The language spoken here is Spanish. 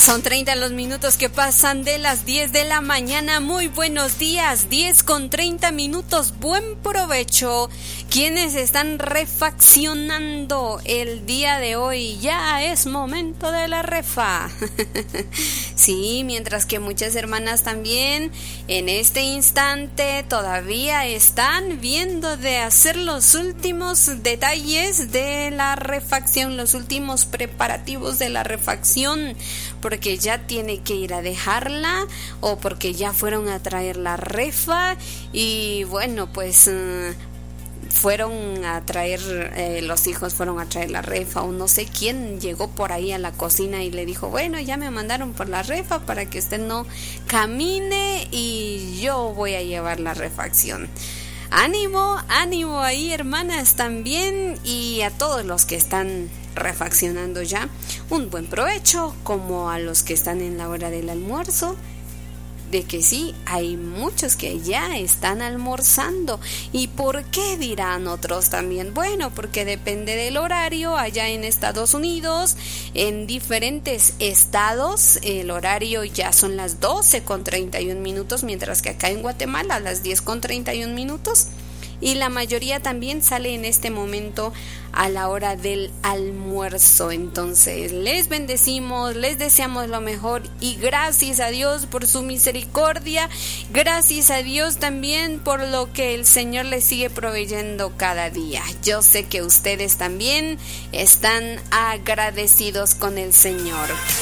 Son 30 los minutos que pasan de las 10 de la mañana. Muy buenos días, 10 con 30 minutos. Buen provecho. Quienes están refaccionando el día de hoy, ya es momento de la refa. Sí, mientras que muchas hermanas también en este instante todavía están viendo de hacer los últimos detalles de la refacción, los últimos preparativos de la refacción, porque ya tiene que ir a dejarla o porque ya fueron a traer la refa y bueno, pues fueron a traer, los hijos fueron a traer la refa o no sé quién llegó por ahí a la cocina y le dijo, bueno, ya me mandaron por la refa para que usted no camine y yo voy a llevar la refacción. Ánimo, ánimo ahí, hermanas, también, y a todos los que están refaccionando ya, un buen provecho, como a los que están en la hora del almuerzo, de que sí, hay muchos que ya están almorzando. ¿Y por qué dirán otros también? Bueno, porque depende del horario. Allá en Estados Unidos, en diferentes estados, el horario ya son las 12 con 31 minutos, mientras que acá en Guatemala a las 10 con 31 minutos. Y la mayoría también sale en este momento a la hora del almuerzo. Entonces, les bendecimos, les deseamos lo mejor y gracias a Dios por su misericordia. Gracias a Dios también por lo que el Señor les sigue proveyendo cada día. Yo sé que ustedes también están agradecidos con el Señor.